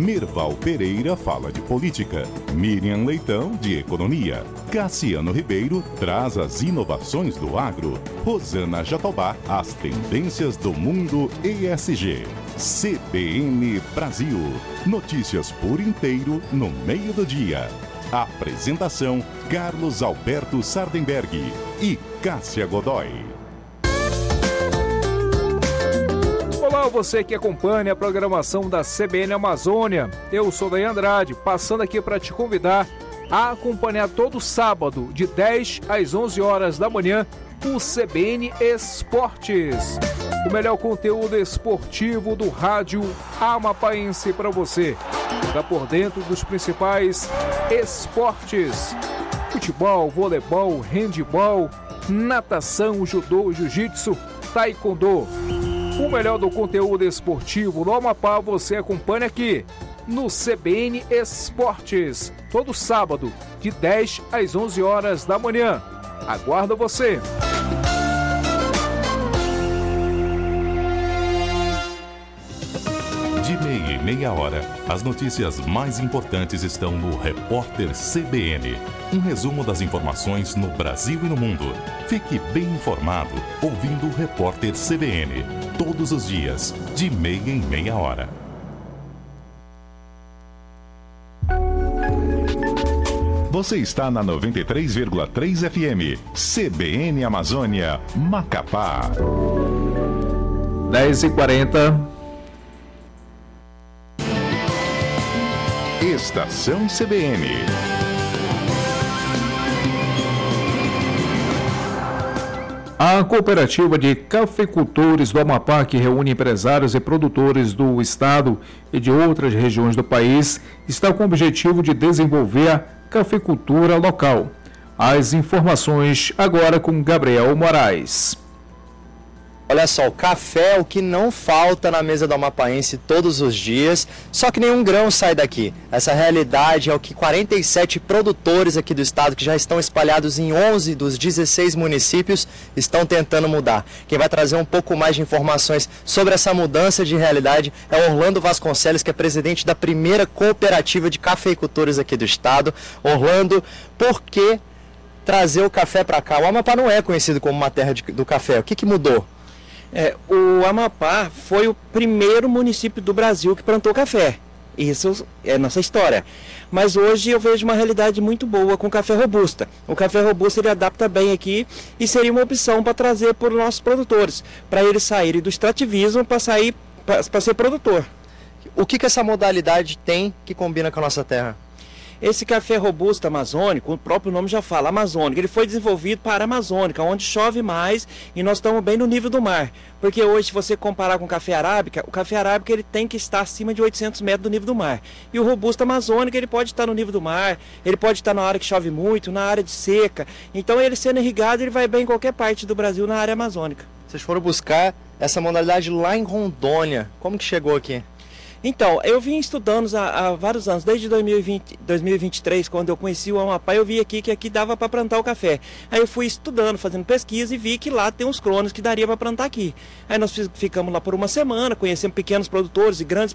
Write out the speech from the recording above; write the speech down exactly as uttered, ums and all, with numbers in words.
Merval Pereira fala de política, Miriam Leitão de economia, Cassiano Ribeiro traz as inovações do agro, Rosana Jatobá as tendências do mundo E S G. C B N Brasil, notícias por inteiro no meio do dia. Apresentação Carlos Alberto Sardenberg e Cássia Godoy. Olá, você que acompanha a programação da C B N Amazônia. Eu sou Daí Andrade, passando aqui para te convidar a acompanhar todo sábado, de dez às onze horas da manhã, o C B N Esportes. O melhor conteúdo esportivo do rádio amapaense para você. Está por dentro dos principais esportes: futebol, voleibol, handebol, natação, judô, jiu-jitsu, taekwondo. O melhor do conteúdo esportivo no Amapá você acompanha aqui no C B N Esportes, todo sábado, de dez às onze horas da manhã. Aguardo você! De meia e meia hora, as notícias mais importantes estão no Repórter C B N. Um resumo das informações no Brasil e no mundo. Fique bem informado ouvindo o Repórter C B N. Todos os dias, de meia em meia hora. Você está na noventa e três vírgula três F M. C B N Amazônia, Macapá. dez e quarenta. Estação C B N. A cooperativa de cafeicultores do Amapá, que reúne empresários e produtores do estado e de outras regiões do país, está com o objetivo de desenvolver a cafeicultura local. As informações agora com Gabriel Moraes. Olha só, o café é o que não falta na mesa do amapaense todos os dias, só que nenhum grão sai daqui. Essa realidade é o que quarenta e sete produtores aqui do estado, que já estão espalhados em onze dos dezesseis municípios, estão tentando mudar. Quem vai trazer um pouco mais de informações sobre essa mudança de realidade é Orlando Vasconcelos, que é presidente da primeira cooperativa de cafeicultores aqui do estado. Orlando, por que trazer o café para cá? O Amapá não é conhecido como uma terra de, do café. O que, que mudou? É, o Amapá foi o primeiro município do Brasil que plantou café. Isso é nossa história. Mas hoje eu vejo uma realidade muito boa com o café robusta. O café robusta ele adapta bem aqui e seria uma opção para trazer para os nossos produtores, para eles saírem do extrativismo para sair para ser produtor. O que, que essa modalidade tem que combina com a nossa terra? Esse café robusto amazônico, o próprio nome já fala, amazônico, ele foi desenvolvido para a Amazônica, onde chove mais e nós estamos bem no nível do mar. Porque hoje, se você comparar com o café arábica, o café arábica ele tem que estar acima de oitocentos metros do nível do mar. E o robusto amazônico, ele pode estar no nível do mar, ele pode estar na área que chove muito, na área de seca. Então, ele sendo irrigado, ele vai bem em qualquer parte do Brasil na área amazônica. Vocês foram buscar essa modalidade lá em Rondônia. Como que chegou aqui? Então, eu vim estudando há, há vários anos, desde dois mil e vinte, dois mil e vinte e três, quando eu conheci o Amapá, eu vi aqui que aqui dava para plantar o café. Aí eu fui estudando, fazendo pesquisa e vi que lá tem uns clones que daria para plantar aqui. Aí nós ficamos lá por uma semana, conhecemos pequenos produtores e grandes